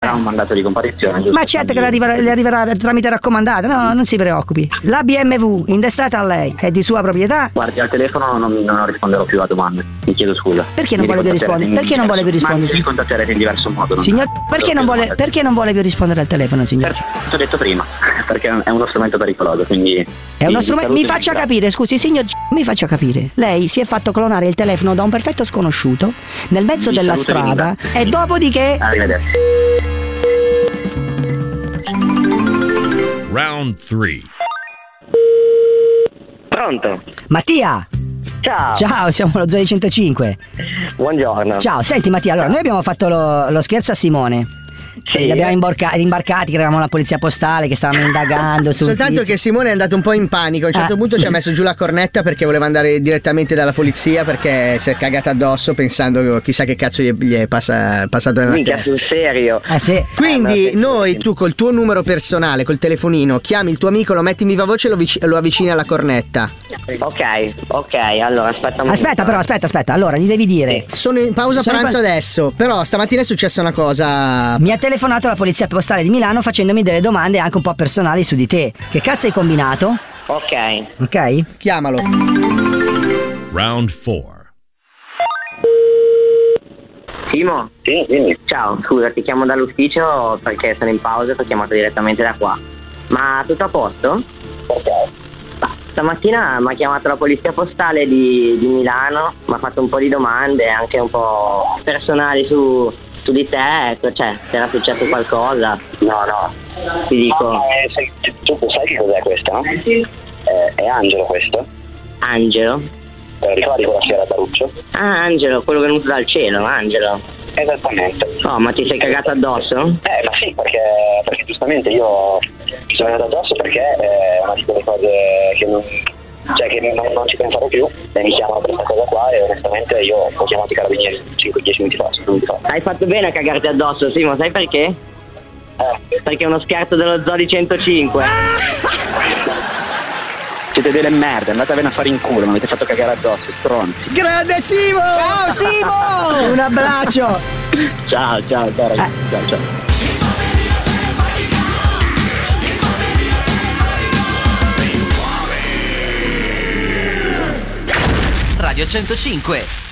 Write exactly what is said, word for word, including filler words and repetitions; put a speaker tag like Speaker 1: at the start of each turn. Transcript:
Speaker 1: arriverà un mandato di comparizione, giusto?
Speaker 2: Ma certo che le arriverà, le arriverà tramite raccomandata, no, non si preoccupi. La B M W indestata a lei è di sua proprietà?
Speaker 1: Guardi, al telefono non, non risponderò più a domande, mi chiedo scusa.
Speaker 2: Perché non
Speaker 1: Mi
Speaker 2: vuole più rispondere? Perché non vuole più rispondere?
Speaker 1: Ma mi contatterete in diverso modo. non-
Speaker 2: Signor,
Speaker 1: non
Speaker 2: perché
Speaker 1: devo
Speaker 2: non
Speaker 1: più
Speaker 2: vuole,
Speaker 1: domande.
Speaker 2: perché non vuole più rispondere al telefono, signor?
Speaker 1: Per- Ti ho detto prima, perché è uno strumento pericoloso, quindi...
Speaker 2: È uno
Speaker 1: mi-
Speaker 2: strumento.
Speaker 1: mi
Speaker 2: Mi
Speaker 1: saluti,
Speaker 2: faccia
Speaker 1: mi
Speaker 2: capire, scusi, signor, mi faccia capire. Lei si è fatto clonare il telefono da un perfetto sconosciuto nel mezzo
Speaker 1: Vi
Speaker 2: della
Speaker 1: saluto e vi
Speaker 2: strada
Speaker 1: ringrazio.
Speaker 2: e dopodiché.
Speaker 1: Arrivederci.
Speaker 3: Round three.
Speaker 4: Pronto?
Speaker 2: Mattia!
Speaker 4: Ciao.
Speaker 2: Ciao, siamo lo Zoe centocinque.
Speaker 4: Buongiorno.
Speaker 2: Ciao, senti Mattia, allora noi abbiamo fatto lo, lo scherzo a Simone.
Speaker 4: Sì.
Speaker 2: Li abbiamo imborca- imbarcati, che eravamo la polizia postale, che stavamo indagando sul
Speaker 5: Soltanto
Speaker 2: tizio.
Speaker 5: che Simone è andato un po' in panico. A un certo
Speaker 2: Ah.
Speaker 5: punto ci ha messo giù la cornetta perché voleva andare direttamente dalla polizia, perché si è cagata addosso pensando che chissà che cazzo gli, gli è passa- passato nella
Speaker 4: Minchia,
Speaker 5: testa.
Speaker 4: sul serio.
Speaker 2: Eh sì.
Speaker 5: Quindi
Speaker 4: Eh, ma-
Speaker 5: noi, tu col tuo numero personale, col telefonino, chiami il tuo amico, lo metti in viva voce e lo, vic- lo avvicini alla cornetta.
Speaker 4: Ok, ok, allora aspetta un
Speaker 2: Aspetta però, aspetta, aspetta. Allora, gli devi dire.
Speaker 5: Sono in pausa
Speaker 2: Sono in
Speaker 5: pranzo
Speaker 2: pa-
Speaker 5: adesso, però stamattina è successa una cosa.
Speaker 2: Mi ha telefonato la polizia postale di Milano facendomi delle domande anche un po' personali su di te. Che cazzo hai combinato?
Speaker 4: Ok.
Speaker 2: Ok?
Speaker 5: Chiamalo.
Speaker 3: Round four.
Speaker 4: Simo? Sì, dimmi. Ciao, scusa, ti chiamo dall'ufficio perché sono in pausa e ti ho chiamato direttamente da qua. Ma tutto a posto? Ok. Stamattina mi ha chiamato la polizia postale di, di Milano, mi ha fatto un po' di domande, anche un po' personali su, su di te, ecco, cioè, se era successo qualcosa. No, no. Ti dico.
Speaker 6: No, eh, sai- tu sai che cos'è questo, no?
Speaker 4: Sì.
Speaker 6: Eh, è Angelo questo.
Speaker 4: Angelo?
Speaker 6: Eh, ricordi quella sera a Baruccio?
Speaker 4: Ah, Angelo, quello venuto dal cielo, Angelo.
Speaker 6: Esattamente.
Speaker 4: Oh, ma ti sei cagato addosso?
Speaker 6: Eh, ma sì, perché, perché giustamente io mi sono andato addosso perché è una di quelle cose che non, cioè che non, non ci pensavo più e mi chiamano per questa cosa qua e onestamente io ho chiamato i carabinieri cinque dieci minuti fa, cinque minuti fa.
Speaker 4: Hai fatto bene a cagarti addosso, Simo, sai perché?
Speaker 6: Eh,
Speaker 4: Perché è uno scherzo dello Zodi centocinque.
Speaker 1: Siete delle merde, andatevene a fare in culo, mi avete fatto cagare addosso, stronzi.
Speaker 2: Grande Simo! Ciao Simo! Un abbraccio!
Speaker 1: Ciao, ciao, ciao ragazzi,
Speaker 2: Eh.
Speaker 1: ciao, ciao.
Speaker 7: Radio centocinque